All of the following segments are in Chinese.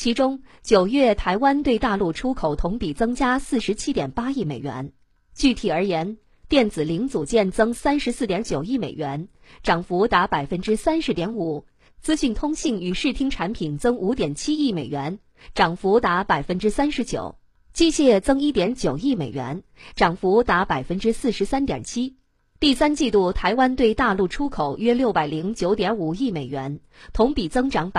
其中9月台湾对大陆出口同比增加 47.8 亿美元。具体而言，电子零组件增 34.9 亿美元，涨幅达 30.5%， 资讯通信与视听产品增 5.7 亿美元，涨幅达 39%， 机械增 1.9 亿美元，涨幅达 43.7%。第三季度台湾对大陆出口约 609.5 亿美元，同比增长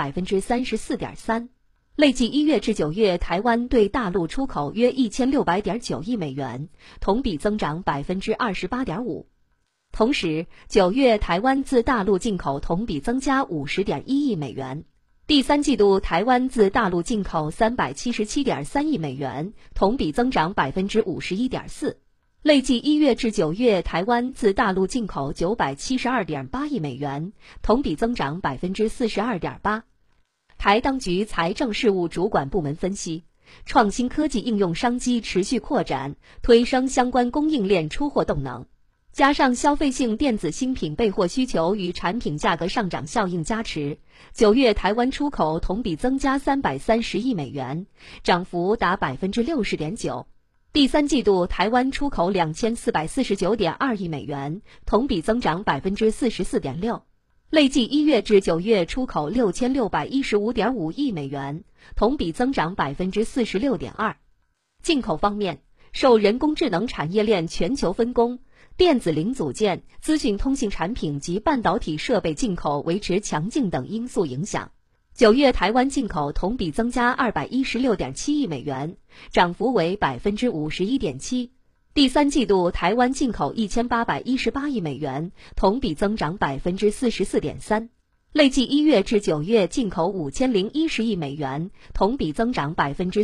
34.3%。累计1月至9月台湾对大陆出口约 1600.9 亿美元，同比增长 28.5%。同时9月台湾自大陆进口同比增加 50.1 亿美元。第三季度台湾自大陆进口 377.3 亿美元，同比增长 51.4%。累计1月至9月台湾自大陆进口 972.8 亿美元，同比增长 42.8%。台当局财政事务主管部门分析，创新科技应用商机持续扩展，推升相关供应链出货动能。加上消费性电子新品备货需求与产品价格上涨效应加持，9月台湾出口同比增加330亿美元，涨幅达 60.9%。第三季度台湾出口 2449.2 亿美元，同比增长 44.6%。累计1月至9月出口 6615.5 亿美元，同比增长 46.2%。进口方面，受人工智能产业链全球分工，电子零组件、资讯通信产品及半导体设备进口维持强劲等因素影响，9月台湾进口同比增加 216.7 亿美元，涨幅为 51.7%。第三季度台湾进口1818亿美元，同比增长 44.3%。累计1月至9月进口5010亿美元，同比增长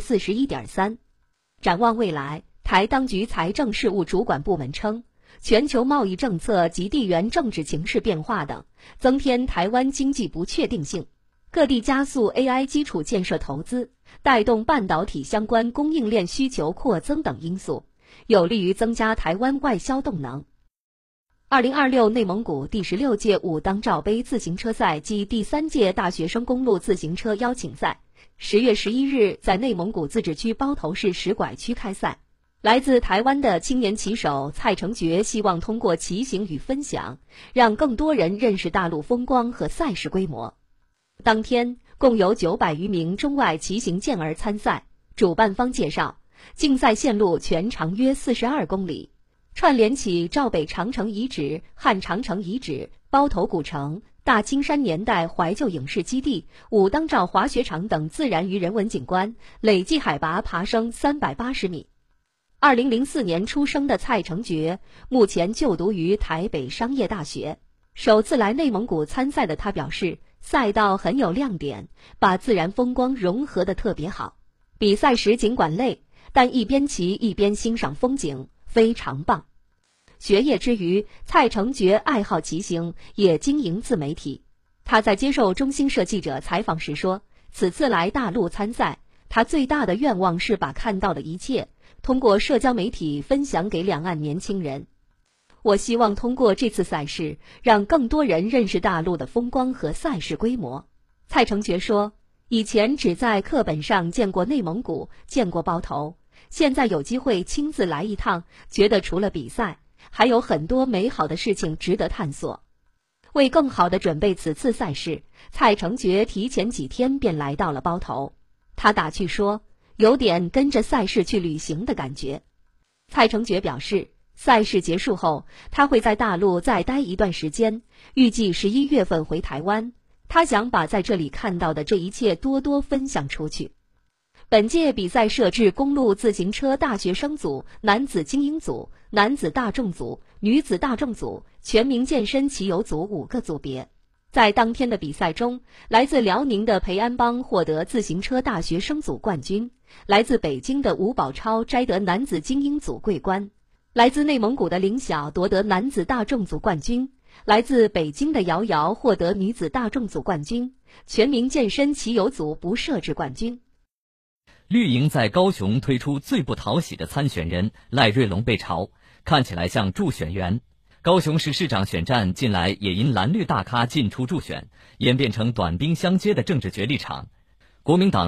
41.3%。展望未来，台当局财政事务主管部门称，全球贸易政策及地缘政治情势变化等，增添台湾经济不确定性。各地加速 AI 基础建设投资，带动半导体相关供应链需求扩增等因素，有利于增加台湾外销动能。2026内蒙古第16届武当罩杯自行车赛暨第3届大学生公路自行车邀请赛10月11日在内蒙古自治区包头市石拐区开赛。来自台湾的青年骑手蔡成觉希望通过骑行与分享，让更多人认识大陆风光和赛事规模。当天共有900余名中外骑行健儿参赛。主办方介绍，竞赛线路全长约42公里，串联起赵北长城遗址、汉长城遗址、包头古城、大青山年代怀旧影视基地、武当罩滑雪场等自然与人文景观，累计海拔爬升380米。2004年出生的蔡成觉，目前就读于台北商业大学。首次来内蒙古参赛的他表示，赛道很有亮点，把自然风光融合得特别好。比赛时尽管累，但一边骑一边欣赏风景，非常棒。学业之余，蔡成觉爱好骑行，也经营自媒体。他在接受中新社记者采访时说，此次来大陆参赛，他最大的愿望是把看到的一切通过社交媒体分享给两岸年轻人。我希望通过这次赛事，让更多人认识大陆的风光和赛事规模。蔡成觉说，以前只在课本上见过内蒙古，见过包头，现在有机会亲自来一趟，觉得除了比赛，还有很多美好的事情值得探索。为更好地准备此次赛事，蔡成觉提前几天便来到了包头。他打趣说，有点跟着赛事去旅行的感觉。蔡成觉表示，赛事结束后，他会在大陆再待一段时间，预计11月份回台湾。他想把在这里看到的这一切多多分享出去。本届比赛设置公路自行车大学生组、男子精英组、男子大众组、女子大众组、全民健身骑游组5个组别。在当天的比赛中，来自辽宁的裴安邦获得自行车大学生组冠军，来自北京的吴宝超摘得男子精英组桂冠，来自内蒙古的林晓夺得男子大众组冠军，来自北京的姚瑶获得女子大众组冠军，全民健身骑游组不设置冠军。 绿营在高雄推出最不讨喜的参选人赖瑞龙被嘲，看起来像助选员。高雄市市长选战近来也因蓝绿大咖进出助选，演变成短兵相接的政治角力场。国民党